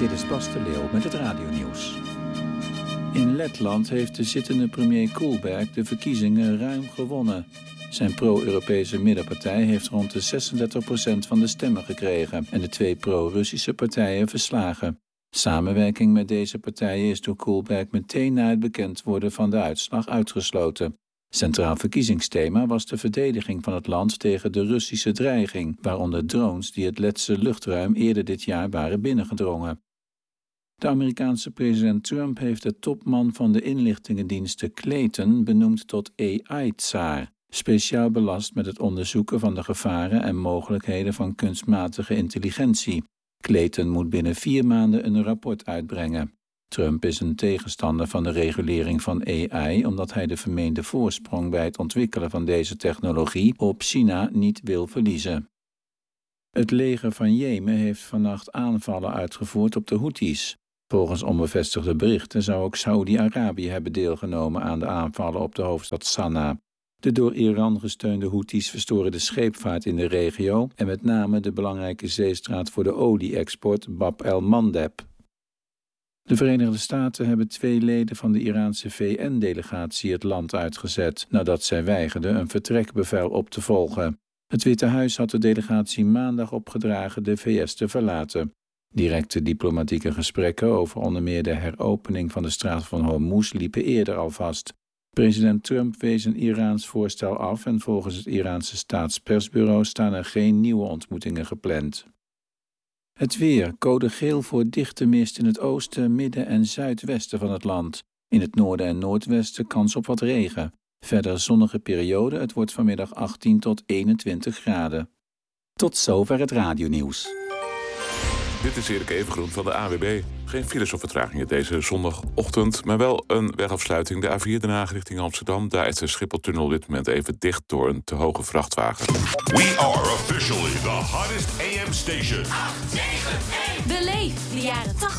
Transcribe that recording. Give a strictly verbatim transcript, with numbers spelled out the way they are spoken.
Dit is Bas de Leeuw met het radionieuws. In Letland heeft de zittende premier Kullberg de verkiezingen ruim gewonnen. Zijn pro-Europese middenpartij heeft rond de zesendertig procent van de stemmen gekregen en de twee pro-Russische partijen verslagen. Samenwerking met deze partijen is door Kullberg meteen na het bekend worden van de uitslag uitgesloten. Centraal verkiezingsthema was de verdediging van het land tegen de Russische dreiging, waaronder drones die het Letse luchtruim eerder dit jaar waren binnengedrongen. De Amerikaanse president Trump heeft de topman van de inlichtingendiensten Clayton benoemd tot A I-tsaar, speciaal belast met het onderzoeken van de gevaren en mogelijkheden van kunstmatige intelligentie. Clayton moet binnen vier maanden een rapport uitbrengen. Trump is een tegenstander van de regulering van A I omdat hij de vermeende voorsprong bij het ontwikkelen van deze technologie op China niet wil verliezen. Het leger van Jemen heeft vannacht aanvallen uitgevoerd op de Houthis. Volgens onbevestigde berichten zou ook Saoedi-Arabië hebben deelgenomen aan de aanvallen op de hoofdstad Sanaa. De door Iran gesteunde Houthis verstoren de scheepvaart in de regio en met name de belangrijke zeestraat voor de olie-export Bab el-Mandeb. De Verenigde Staten hebben twee leden van de Iraanse V N-delegatie het land uitgezet nadat zij weigerden een vertrekbevel op te volgen. Het Witte Huis had de delegatie maandag opgedragen de V S te verlaten. Directe diplomatieke gesprekken over onder meer de heropening van de straat van Hormuz liepen eerder al vast. President Trump wees een Iraans voorstel af en volgens het Iraanse staatspersbureau staan er geen nieuwe ontmoetingen gepland. Het weer, code geel voor dichte mist in het oosten, midden en zuidwesten van het land. In het noorden en noordwesten kans op wat regen. Verder zonnige periode, het wordt vanmiddag achttien tot eenentwintig graden. Tot zover het radionieuws. Dit is Erik Evengroen van de A W B. Geen files of vertragingen deze zondagochtend, maar wel een wegafsluiting. De A vier Den Haag richting Amsterdam. Daar is de Schipholtunnel dit moment even dicht door een te hoge vrachtwagen. We are officially the hottest A M station. acht negen één. Beleef de jaren tachtig.